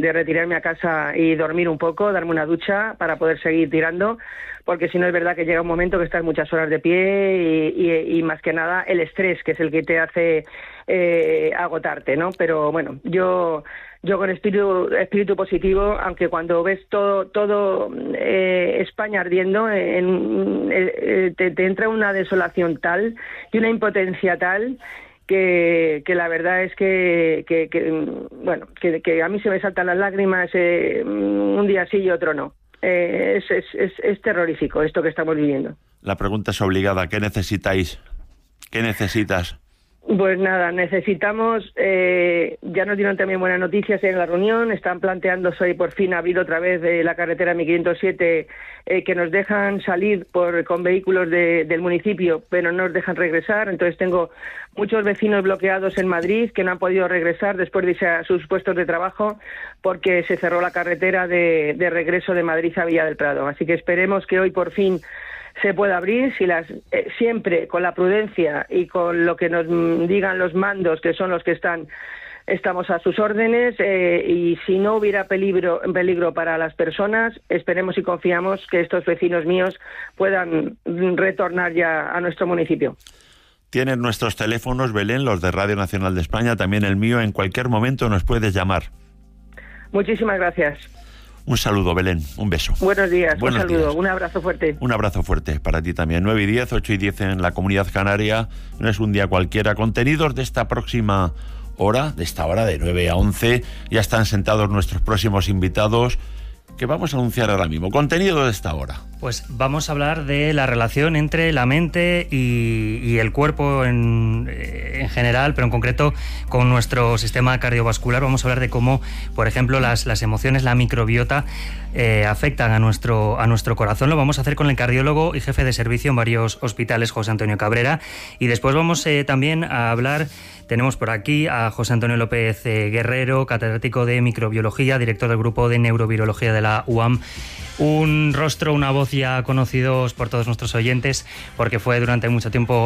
de retirarme a casa y dormir un poco, darme una ducha para poder seguir tirando, porque si no es verdad que llega un momento que estás muchas horas de pie y más que nada el estrés, que es el que te hace agotarte, ¿no? Pero bueno, yo con espíritu positivo, aunque cuando ves todo España ardiendo, te entra una desolación tal y una impotencia tal que la verdad es que a mí se me saltan las lágrimas un día sí y otro no. Es terrorífico esto que estamos viviendo. La pregunta es obligada. ¿Qué necesitáis? ¿Qué necesitas? Pues nada, necesitamos, ya nos dieron también buenas noticias en la reunión, están planteándose hoy por fin abrir otra vez la carretera 1507, que nos dejan salir con vehículos del municipio, pero no nos dejan regresar. Entonces tengo muchos vecinos bloqueados en Madrid que no han podido regresar después de irse a sus puestos de trabajo porque se cerró la carretera de regreso de Madrid a Villa del Prado. Así que esperemos que hoy por fin se puede abrir, siempre con la prudencia y con lo que nos digan los mandos, que son los que estamos a sus órdenes, y si no hubiera peligro para las personas, esperemos y confiamos que estos vecinos míos puedan retornar ya a nuestro municipio. Tienen nuestros teléfonos, Belén, los de Radio Nacional de España, también el mío, en cualquier momento nos puedes llamar. Muchísimas gracias. Un saludo, Belén, un beso. Buenos días, un saludo, días. Un abrazo fuerte. Un abrazo fuerte para ti también. 9:10, 8:10 en la Comunidad Canaria. No es un día cualquiera. Contenidos de esta próxima hora, de esta hora de 9 a 11. Ya están sentados nuestros próximos invitados que vamos a anunciar ahora mismo. Contenido de esta hora. Pues vamos a hablar de la relación entre la mente y el cuerpo en general, pero en concreto con nuestro sistema cardiovascular. Vamos a hablar de cómo, por ejemplo, las emociones, la microbiota, afectan a nuestro corazón. Lo vamos a hacer con el cardiólogo y jefe de servicio en varios hospitales, José Antonio Cabrera. Y después vamos también a hablar, tenemos por aquí a José Antonio López Guerrero, catedrático de microbiología, director del grupo de neurovirología de la UAM. Un rostro, una voz ya conocidos por todos nuestros oyentes, porque fue durante mucho tiempo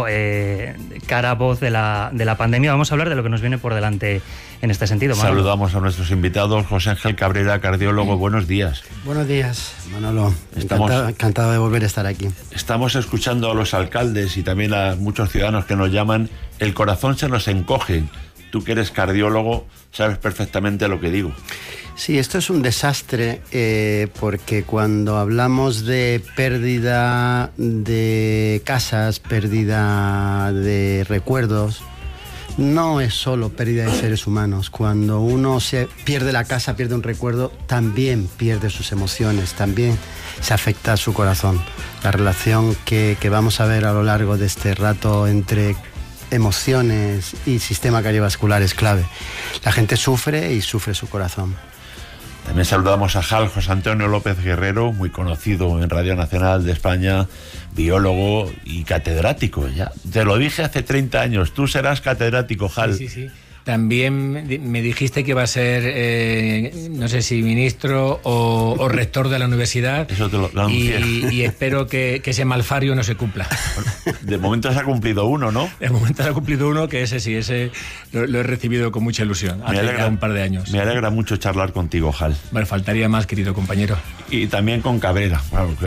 voz de la pandemia. Vamos a hablar de lo que nos viene por delante en este sentido, Manolo. Saludamos a nuestros invitados. José Ángel Cabrera, cardiólogo, buenos días. Buenos días, Manolo. Encantado de volver a estar aquí. Estamos escuchando a los alcaldes y también a muchos ciudadanos que nos llaman. El corazón se nos encoge. Tú que eres cardiólogo, sabes perfectamente lo que digo. Sí, esto es un desastre porque cuando hablamos de pérdida de casas, pérdida de recuerdos, no es solo pérdida de seres humanos. Cuando uno se pierde la casa, pierde un recuerdo, también pierde sus emociones, también se afecta a su corazón. La relación que vamos a ver a lo largo de este rato entre emociones y sistema cardiovascular es clave. La gente sufre y sufre su corazón. También saludamos a José Antonio López Guerrero, muy conocido en Radio Nacional de España, biólogo y catedrático. Ya te lo dije hace 30 años, tú serás catedrático, Jal. Sí. También me dijiste que iba a ser, no sé si ministro o rector de la universidad. Eso te lo anuncié. Y espero que ese malfario no se cumpla. De momento se ha cumplido uno, ¿no? De momento se ha cumplido uno, que ese lo he recibido con mucha ilusión. Hace ya un par de años. Me alegra mucho charlar contigo, Jal. Bueno, faltaría más, querido compañero. Y también con Cabrera.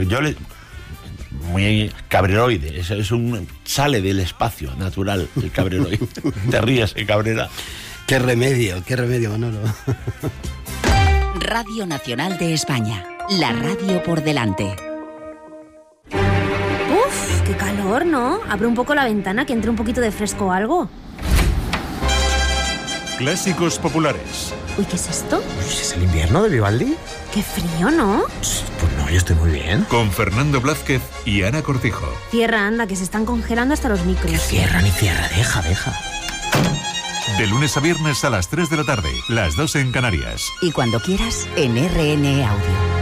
Muy cabreroide, sale del espacio natural el cabreroide. Te ríes, Cabrera. Qué remedio, Manolo. Radio Nacional de España, la radio por delante. Uf, qué calor, ¿no? Abre un poco la ventana, que entre un poquito de fresco o algo. Clásicos populares. Uy, ¿qué es esto? ¿Es el invierno de Vivaldi? Qué frío, ¿no? Pues no, yo estoy muy bien. Con Fernando Blázquez y Ana Cortijo. Cierra, anda, que se están congelando hasta los micros. Que cierra, deja. De lunes a viernes a las 3 de la tarde, las 2 en Canarias. Y cuando quieras, en RN Audio.